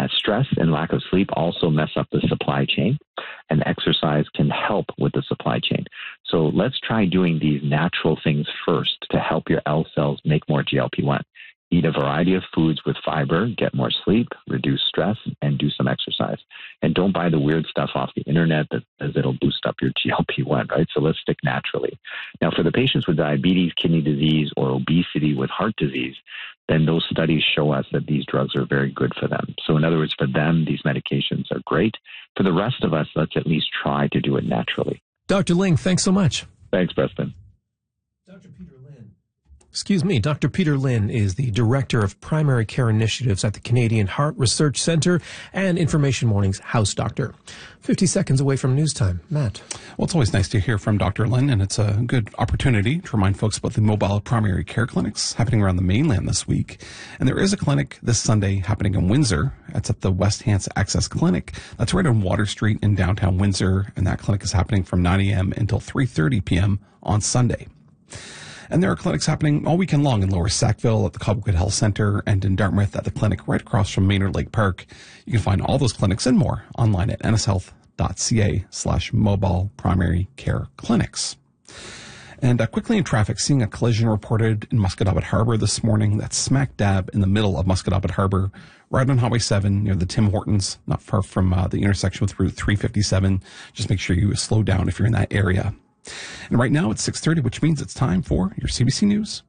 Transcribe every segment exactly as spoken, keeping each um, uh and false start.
Uh, stress and lack of sleep also mess up the supply chain, and exercise can help with the supply chain. So let's try doing these natural things first to help your L cells make more G L P one. Eat a variety of foods with fiber, get more sleep, reduce stress, and do some exercise. And don't buy the weird stuff off the internet that says it'll boost up your G L P one, right? So let's stick naturally. Now, for the patients with diabetes, kidney disease, or obesity with heart disease, then those studies show us that these drugs are very good for them. So in other words, for them, these medications are great. For the rest of us, let's at least try to do it naturally. Doctor Ling, thanks so much. Thanks, Preston. Doctor Peter Lin. Excuse me, Doctor Peter Lin is the Director of Primary Care Initiatives at the Canadian Heart Research Centre and Information Morning's House Doctor. fifty seconds away from news time. Matt. Well, it's always nice to hear from Doctor Lin, and it's a good opportunity to remind folks about the mobile primary care clinics happening around the mainland this week. And there is a clinic this Sunday happening in Windsor. That's at the West Hants Access Clinic. That's right on Water Street in downtown Windsor, and that clinic is happening from nine a.m. until three thirty p.m. on Sunday. And there are clinics happening all weekend long in Lower Sackville at the Cobequid Health Centre and in Dartmouth at the clinic right across from Maynard Lake Park. You can find all those clinics and more online at nshealth.ca slash mobile primary care clinics. And uh, quickly in traffic, seeing a collision reported in Musquodoboit Harbour this morning. That's smack dab in the middle of Musquodoboit Harbour, right on Highway seven near the Tim Hortons, not far from uh, the intersection with Route three fifty-seven. Just make sure you slow down if you're in that area. And right now it's six thirty, which means it's time for your C B C News.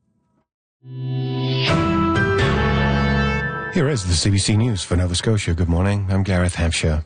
Here is the C B C News for Nova Scotia. Good morning. I'm Gareth Hampshire.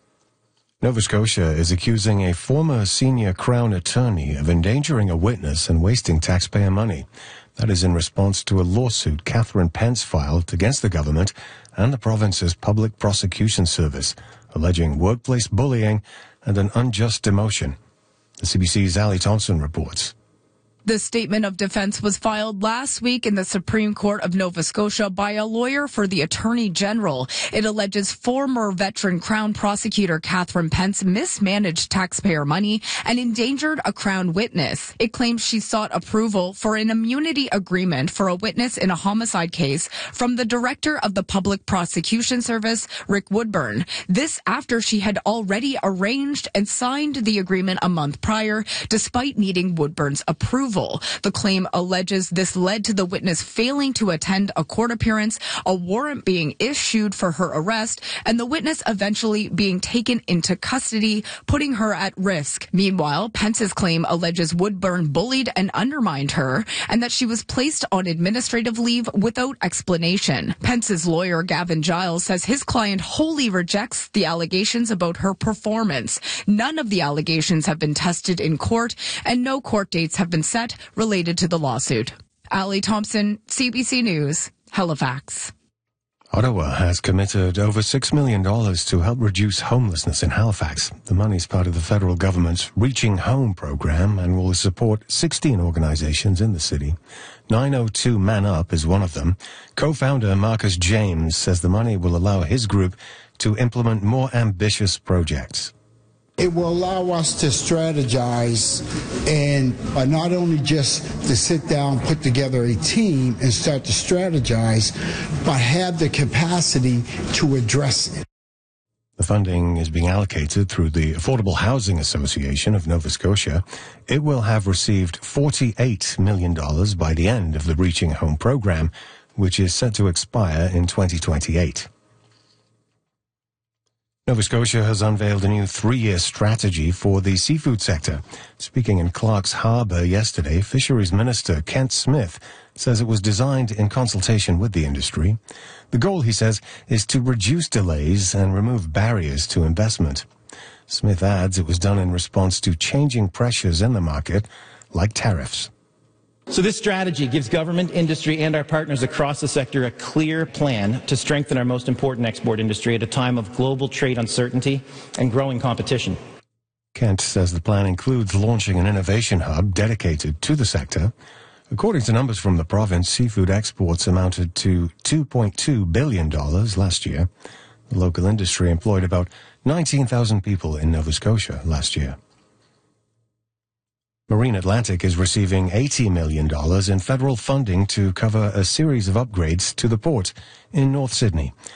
Nova Scotia is accusing a former senior Crown attorney of endangering a witness and wasting taxpayer money. That is in response to a lawsuit Catherine Pence filed against the government and the province's Public Prosecution Service, alleging workplace bullying and an unjust demotion. The C B C's Ali Thompson reports. The statement of defense was filed last week in the Supreme Court of Nova Scotia by a lawyer for the Attorney General. It alleges former veteran Crown prosecutor Catherine Pence mismanaged taxpayer money and endangered a Crown witness. It claims she sought approval for an immunity agreement for a witness in a homicide case from the director of the Public Prosecution Service, Rick Woodburn. This after she had already arranged and signed the agreement a month prior, despite needing Woodburn's approval. The claim alleges this led to the witness failing to attend a court appearance, a warrant being issued for her arrest, and the witness eventually being taken into custody, putting her at risk. Meanwhile, Pence's claim alleges Woodburn bullied and undermined her, and that she was placed on administrative leave without explanation. Pence's lawyer, Gavin Giles, says his client wholly rejects the allegations about her performance. None of the allegations have been tested in court, and no court dates have been set related to the lawsuit. Ali Thompson, C B C News, Halifax. Ottawa has committed over six million dollars to help reduce homelessness in Halifax. The money is part of the federal government's Reaching Home program and will support sixteen organizations in the city. nine oh two Man Up is one of them. Co-founder Marcus James says the money will allow his group to implement more ambitious projects. It will allow us to strategize and uh, not only just to sit down, put together a team and start to strategize, but have the capacity to address it. The funding is being allocated through the Affordable Housing Association of Nova Scotia. It will have received forty-eight million dollars by the end of the Reaching Home program, which is set to expire in twenty twenty-eight. Nova Scotia has unveiled a new three-year strategy for the seafood sector. Speaking in Clark's Harbour yesterday, Fisheries Minister Kent Smith says it was designed in consultation with the industry. The goal, he says, is to reduce delays and remove barriers to investment. Smith adds it was done in response to changing pressures in the market, like tariffs. So this strategy gives government, industry, and our partners across the sector a clear plan to strengthen our most important export industry at a time of global trade uncertainty and growing competition. Kent says the plan includes launching an innovation hub dedicated to the sector. According to numbers from the province, seafood exports amounted to two point two billion dollars last year. The local industry employed about nineteen thousand people in Nova Scotia last year. Marine Atlantic is receiving eighty million dollars in federal funding to cover a series of upgrades to the port in North Sydney.